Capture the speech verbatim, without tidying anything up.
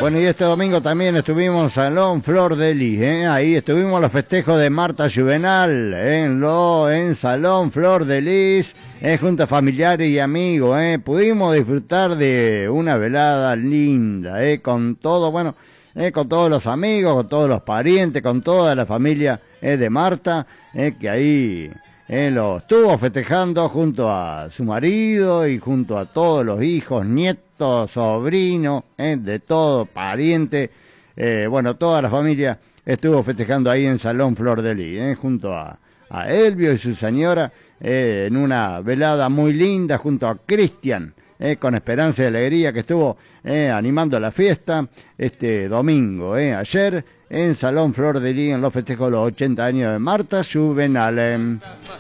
Bueno, y este domingo también estuvimos en Salón Flor de Lis, ¿eh? Ahí estuvimos en los festejos de Marta Juvenal, ¿eh? en, lo, en Salón Flor de Lis, ¿eh? junto a familiares y amigos, ¿eh? Pudimos disfrutar de una velada linda, ¿eh? con todo, bueno, ¿eh? con todos los amigos, con todos los parientes, con toda la familia ¿eh? de Marta, ¿eh? que ahí ¿eh? lo estuvo festejando junto a su marido y junto a todos los hijos, nietos, sobrino, eh, de todo, pariente, eh, bueno, toda la familia estuvo festejando ahí en Salón Flor de Lis, eh, junto a, a Elvio y su señora, eh, en una velada muy linda, junto a Cristian, eh, con Esperanza y Alegría, que estuvo eh, animando la fiesta este domingo, eh, ayer, en Salón Flor de Lis, en los festejos de los ochenta años de Marta Juvenal.